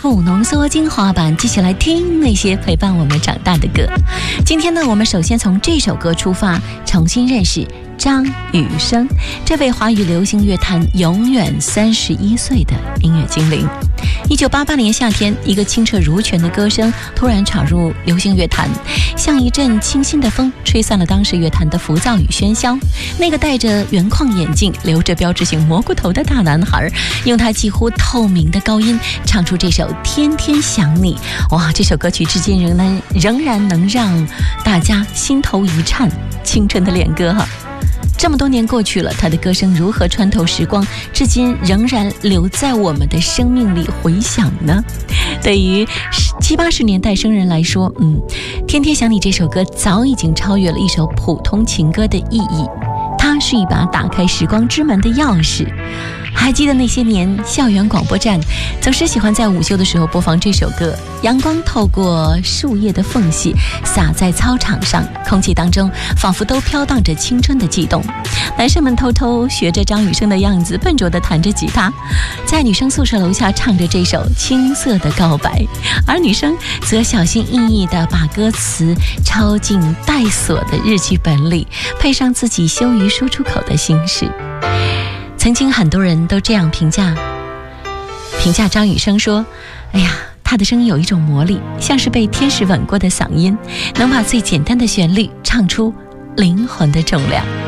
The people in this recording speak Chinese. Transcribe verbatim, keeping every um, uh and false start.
部浓缩精华版，继续来听那些陪伴我们长大的歌。今天呢，我们首先从这首歌出发，重新认识张雨生，这位华语流行乐坛永远三十一岁的音乐精灵。一九八八年夏天，一个清澈如泉的歌声突然闯入流行乐坛，像一阵清新的风，吹散了当时乐坛的浮躁与喧嚣。那个戴着圆框眼镜、留着标志性蘑菇头的大男孩，用他几乎透明的高音唱出这首《天天想你》。哇，这首歌曲至今仍然仍然能让大家心头一颤，青春的恋歌哈。这么多年过去了，他的歌声如何穿透时光，至今仍然留在我们的生命里回响呢？对于七八十年代生人来说，嗯，《天天想你》这首歌早已经超越了一首普通情歌的意义，它是一把打开时光之门的钥匙。还记得那些年，校园广播站总是喜欢在午休的时候播放这首歌，阳光透过树叶的缝隙洒在操场上，空气当中仿佛都飘荡着青春的悸动。男生们偷偷学着张雨生的样子，笨拙地弹着吉他，在女生宿舍楼下唱着这首青涩的告白，而女生则小心翼翼地把歌词抄进带锁的日记本里，配上自己羞于说出口的心事。曾经很多人都这样评价评价张雨生说，哎呀，他的声音有一种魔力，像是被天使吻过的嗓音，能把最简单的旋律唱出灵魂的重量。